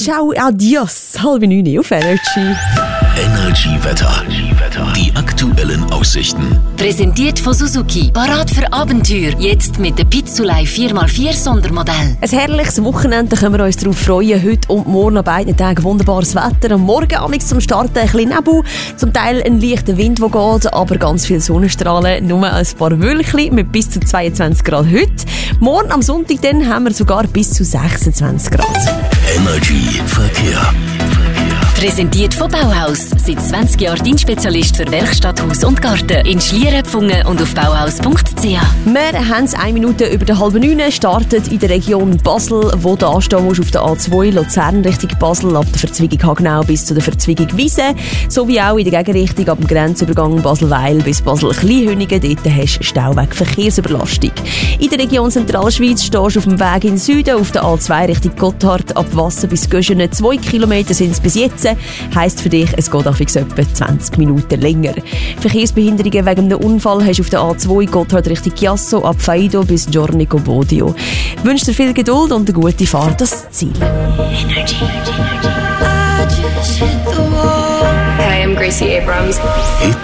ciao, adios. 8:30 auf Energy. Energy Wetter. Die aktuellen Aussichten. Präsentiert von Suzuki. Parat für Abenteuer. Jetzt mit dem Pizzulei 4x4 Sondermodell. Ein herrliches Wochenende, da können wir uns darauf freuen. Heute und morgen an beiden Tagen wunderbares Wetter. Am Morgen amigs zum Starten ein bisschen Nebel. Zum Teil ein leichter Wind, der geht, aber ganz viele Sonnenstrahlen. Nur ein paar Wölkchen mit bis zu 22 Grad heute. Morgen am Sonntag dann haben wir sogar bis zu 26 Grad. Energy Verkehr. Präsentiert von Bauhaus. Seit 20 Jahren Dienstspezialist für Werkstatt, Haus und Garten. In Schlieren, Pfungen und auf bauhaus.ch. Wir haben es 1 Minute über der 8:30, startet in der Region Basel, wo du anstehen musst auf der A2 Luzern Richtung Basel, ab der Verzweigung Hagenau bis zu der Verzweigung Wiese, sowie auch in der Gegenrichtung ab dem Grenzübergang Basel-Weil bis Basel-Kleinhünigen. Dort hast du Stauweg Verkehrsüberlastung. In der Region Zentralschweiz stehst du auf dem Weg in den Süden, auf der A2 Richtung Gotthard, ab Wasser bis Göschenen. 2 Kilometer sind es bis jetzt. Heisst für dich, es geht auf etwa 20 Minuten länger. Verkehrsbehinderungen wegen einem Unfall hast du auf der A2 Gotthard Richtung Chiasso, ab Faido bis Giornico Bodio. Ich wünsche dir viel Geduld und eine gute Fahrt ans Ziel. Hi, I'm Gracie Abrams. Hit